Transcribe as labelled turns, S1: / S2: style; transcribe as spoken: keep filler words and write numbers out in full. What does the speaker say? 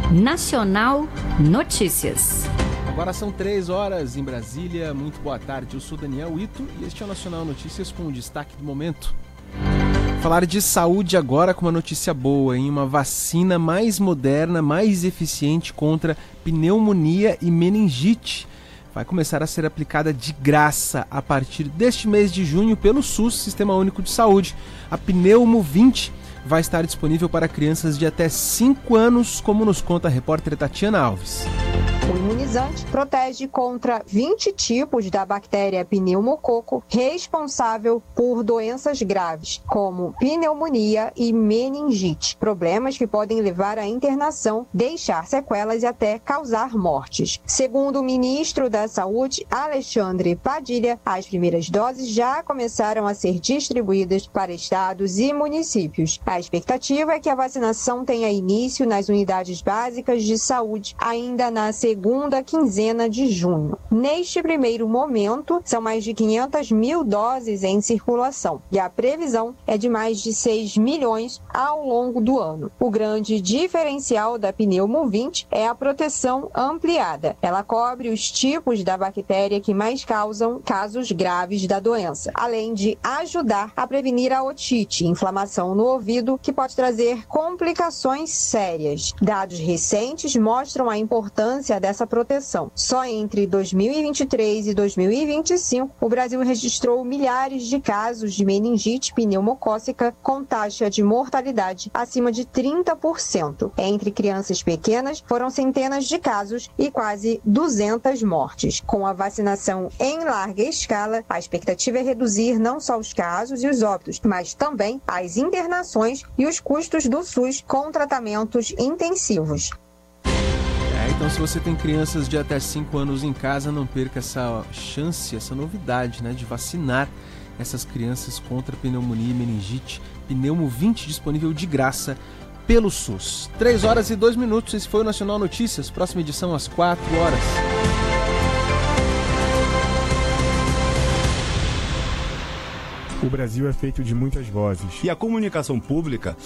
S1: Nacional Notícias.
S2: Agora são três horas em Brasília. Muito boa tarde, eu sou Daniel Ito e este é o Nacional Notícias com o destaque do momento. Falar de saúde agora com uma notícia boa, em uma vacina mais moderna, mais eficiente contra pneumonia e meningite. Vai começar a ser aplicada de graça a partir deste mês de junho pelo SUS, Sistema Único de Saúde. A Pneumo vinte vai estar disponível para crianças de até cinco anos, como nos conta a repórter Tatiana Alves.
S3: O imunizante protege contra vinte tipos da bactéria pneumococo responsável por doenças graves, como pneumonia e meningite, problemas que podem levar à internação, deixar sequelas e até causar mortes. Segundo o ministro da Saúde, Alexandre Padilha, as primeiras doses já começaram a ser distribuídas para estados e municípios. A expectativa é que a vacinação tenha início nas unidades básicas de saúde ainda na segunda segunda quinzena de junho. Neste primeiro momento, são mais de quinhentas mil doses em circulação e a previsão é de mais de seis milhões ao longo do ano. O grande diferencial da Pneumo vinte é a proteção ampliada. Ela cobre os tipos da bactéria que mais causam casos graves da doença, além de ajudar a prevenir a otite, inflamação no ouvido, que pode trazer complicações sérias. Dados recentes mostram a importância dessa essa proteção. Só entre dois mil e vinte e três e dois mil e vinte e cinco, o Brasil registrou milhares de casos de meningite pneumocócica com taxa de mortalidade acima de trinta por cento. Entre crianças pequenas, foram centenas de casos e quase duzentas mortes. Com a vacinação em larga escala, a expectativa é reduzir não só os casos e os óbitos, mas também as internações e os custos do SUS com tratamentos intensivos.
S2: Então, se você tem crianças de até cinco anos em casa, não perca essa chance, essa novidade, né, de vacinar essas crianças contra pneumonia e meningite. Pneumo vinte disponível de graça pelo SUS. três horas e dois minutos, esse foi o Nacional Notícias. Próxima edição às quatro horas.
S4: O Brasil é feito de muitas vozes.
S5: E a comunicação pública